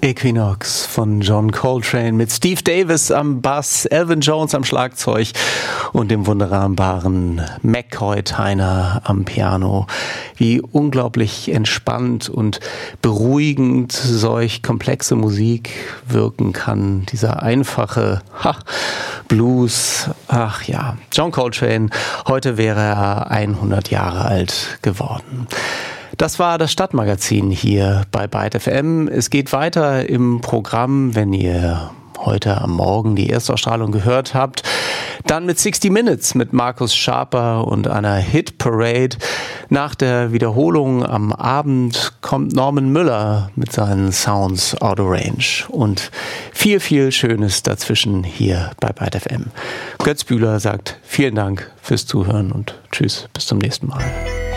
Equinox von John Coltrane mit Steve Davis am Bass, Elvin Jones am Schlagzeug und dem wunderbaren McCoy Tyner am Piano. Wie unglaublich entspannt und beruhigend solch komplexe Musik wirken kann. Dieser einfache Blues. Ach ja, John Coltrane, heute wäre er 100 Jahre alt geworden. Das war das Stadtmagazin hier bei Byte FM. Es geht weiter im Programm, wenn ihr heute am Morgen die Erstausstrahlung gehört habt. Dann mit 60 Minutes mit Markus Schaper und einer Hit-Parade. Nach der Wiederholung am Abend kommt Norman Müller mit seinen Sounds Out of Range. Und viel, viel Schönes dazwischen hier bei Byte FM. Götz Bühler sagt vielen Dank fürs Zuhören und tschüss, bis zum nächsten Mal.